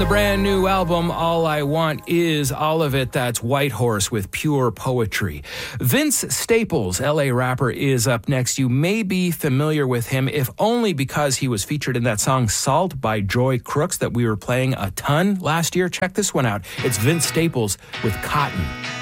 The brand new album, All I Want Is All of It, that's Whitehorse with Pure Poetry. Vince Staples, LA rapper, is up next. You may be familiar with him, if only because he was featured in that song Salt by Joy Crooks that we were playing a ton last year. Check this one out. It's Vince Staples with Cotton.